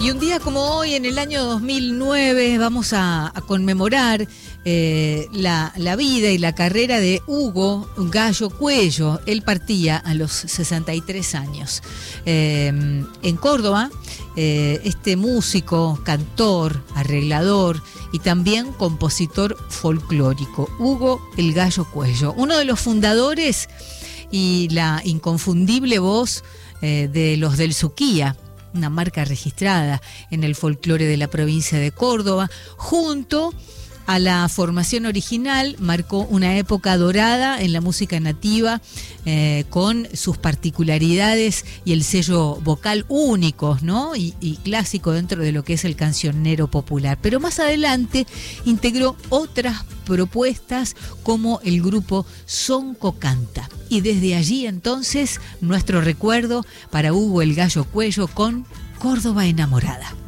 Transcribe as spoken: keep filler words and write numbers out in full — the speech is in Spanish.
Y un día como hoy, en el año dos mil nueve, vamos a, a conmemorar eh, la, la vida y la carrera de Hugo Gallo Cuello. Él partía a los sesenta y tres años. Eh, en Córdoba, eh, este músico, cantor, arreglador y también compositor folclórico, Hugo el Gallo Cuello, uno de los fundadores y la inconfundible voz eh, de los del Suquía, una marca registrada en el folclore de la provincia de Córdoba. Junto a la formación original, marcó una época dorada en la música nativa, eh, con sus particularidades y el sello vocal únicos, ¿no? Y, y clásico dentro de lo que es el cancionero popular. Pero más adelante integró otras propuestas como el grupo Sonco Canta. Y desde allí entonces nuestro recuerdo para Hugo el Gallo Cuello con Córdoba Enamorada.